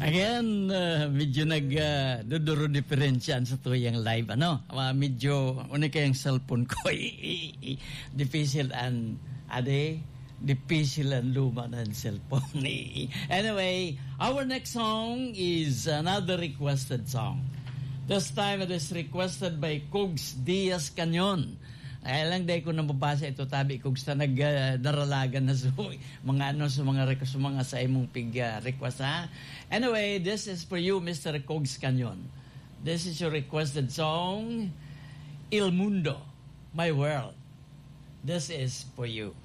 Again, medyo duduro diferensyan sa tuyang live. Medyo, kayang cellphone ko. Difficile difficile ang luma ng cellphone. Anyway, our next song is another requested song. This time it is requested by Kugs Diaz Canyon. Ay lang dahil ko nababasa ito tabi Kugs na nagdaralagan na sa mga sa imong request ha. Anyway, this is for you, Mr. Kugs Canyon. This is your requested song, Il Mundo, My World. This is for you.